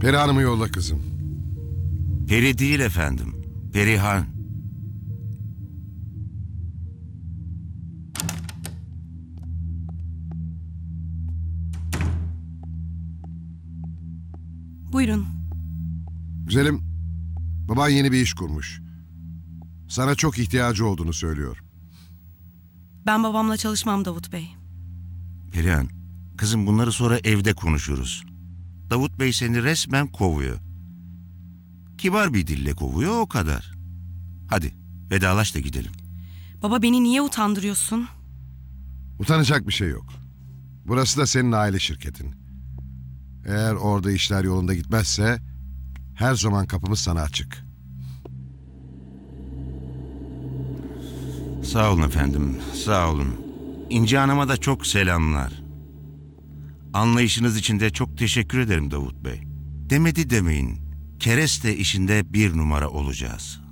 Peri Hanım'ı yolla kızım. Peri değil efendim. Perihan. Buyurun. Güzelim, baban yeni bir iş kurmuş. Sana çok ihtiyacı olduğunu söylüyor. Ben babamla çalışmam Davut Bey. Perihan, kızım bunları sonra evde konuşuruz. Davut Bey seni resmen kovuyor. Kibar bir dille kovuyor, o kadar. Hadi vedalaş da gidelim. Baba beni niye utandırıyorsun? Utanacak bir şey yok. Burası da senin aile şirketin. Eğer orada işler yolunda gitmezse her zaman kapımız sana açık. Sağ olun efendim, sağ olun. İnci Hanım'a da çok selamlar. Anlayışınız için de çok teşekkür ederim Davut Bey. Demedi demeyin. Kereste işinde bir numara olacağız.